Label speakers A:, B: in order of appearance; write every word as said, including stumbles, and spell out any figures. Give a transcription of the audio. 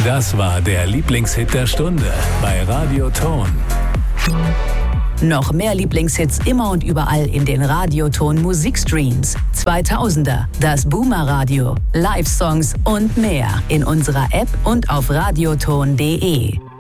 A: Das war der Lieblingshit der Stunde bei Radioton.
B: Noch mehr Lieblingshits immer und überall in den Radioton Musikstreams. zweitausender, das Boomer Radio, Live-Songs und mehr in unserer App und auf radioton punkt de.